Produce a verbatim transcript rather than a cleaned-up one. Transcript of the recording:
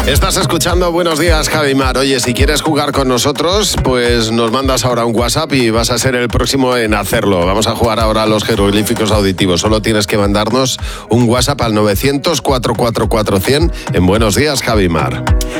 Estás escuchando Buenos Días, Javi Mar. Oye, si quieres jugar con nosotros, pues nos mandas ahora un WhatsApp y vas a ser el próximo en hacerlo. Vamos a jugar ahora a los jeroglíficos auditivos. Solo tienes que mandarnos un WhatsApp al novecientos, cuatrocientos cuarenta y cuatro cien en Buenos Días, Javi Mar.